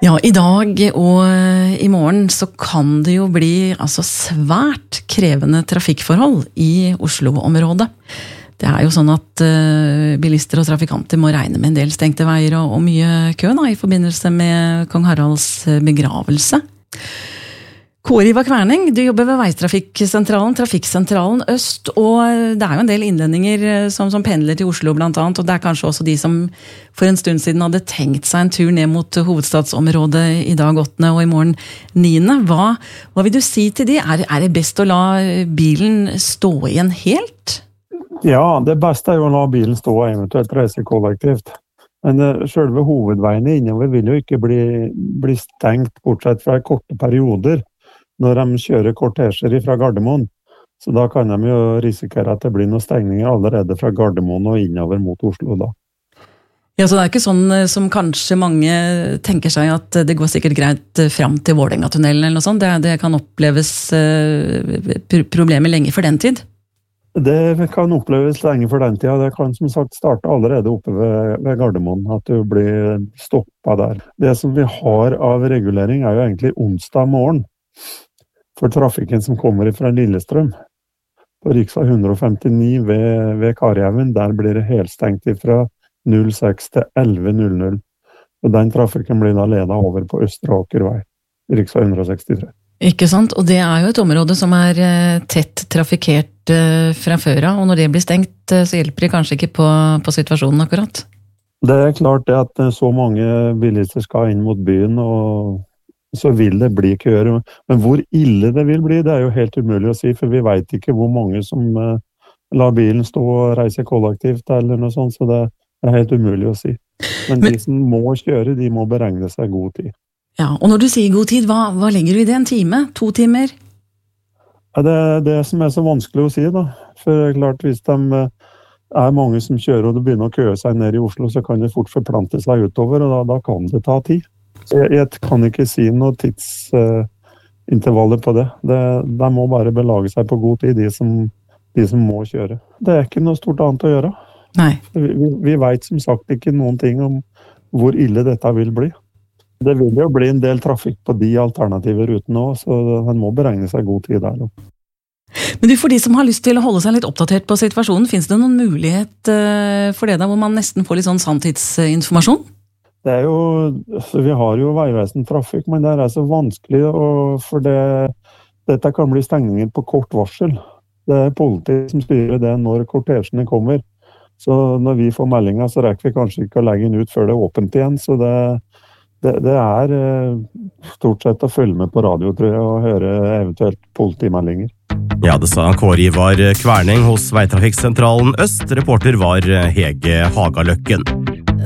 Ja, i dag og i morgen så kan det jo bli svært krevende trafikkforhold i Oslo-området. Det jo sånn at bilister og trafikanter må regne med en del stengte veier og mye kø i forbindelse med Kong Haralds begravelse. Kåre Ivar Kværning, du jobber ved Veitrafikksentralen, Trafikksentralen Øst, og det jo en del innlendinger som pendler til Oslo blant annet, og det kanskje også de som for en stund siden hadde tenkt seg en tur ned mot hovedstadsområdet i dag 8. og i morgen 9. Hva vil du si til de? Det best å la bilen stå igjen helt? Ja, det beste jo å la bilen stå og eventuelt reise kollektivt. Men selve hovedveiene innover vil jo ikke bli stengt bortsett fra korte perioder når de kjører kortesjer fra Gardermoen. Så da kan de jo risikere at det blir noen stengninger allerede fra Gardermoen og innover mot Oslo da. Ja, så det ikke sånn som kanskje mange tenker seg at det går sikkert greit fram til Vålerenga-tunnelen eller noe sånt. Det kan oppleves problemer lenge for den tid? Det kan oppleves lenge for den tida. Det kan som sagt starte allerede oppe ved Gardermoen, at du blir stoppet der. Det som vi har av regulering jo egentlig onsdag morgen for trafikken som kommer fra Lillestrøm. På riksvei 159 ved Karihaugen, der blir det helstengt fra 06 til 11.00. Og den trafikken blir da ledet over på Østre Aker vei, riksvei 163. Ikke sant? Og det jo et område som tett trafikkert fra før av, og når det blir stengt, så hjelper det kanskje ikke på situasjonen akkurat? Det klart det at så mange bilister skal inn mot byen, og så vil det bli køer. Men hvor ille det vil bli, det jo helt umulig å si, for vi vet ikke hvor mange som lar bilen stå og reise kollektivt eller noe sånt, så det helt umulig å si. Men de som må kjøre, de må beregne seg god tid. Ja, og når du sier god tid, hva legger du i det? 1 time? 2 timer? Ja, det som så vanskelig å si da. For klart, hvis de mange som kjører og det begynner å køe seg ned i Oslo, så kan det fort forplante seg utover, og da kan det ta tid. Jeg kan ikke si noe tidsintervaller på det. De må bare belage seg på god tid, de som må kjøre. Det ikke noe stort annet å gjøre. Nei. Vi vet som sagt ikke noen ting om hvor ille dette vil bli. Det vil jo bli en del trafikk på de alternative rutene også, så man må beregne seg god tid der. Men for de som har lyst til å holde seg litt oppdatert på situasjonen, finnes det noen mulighet for det der hvor man nesten får litt sånn sanntidsinformasjon? Det jo, vi har jo Veivesen trafikk, men det så vanskelig, for dette kan bli stengninger på kort varsel. Det politiet som styrer det når kortesjene kommer. Så når vi får meldinger, så rekker vi kanskje ikke å legge den ut før det åpent igjen. Så det stort sett å følge med på radio, tror jeg, og høre eventuelt politimeldinger. Ja, det sa Kåre Ivar Kværning hos Veitrafikksentralen Øst. Reporter var Hege Hagaløkken.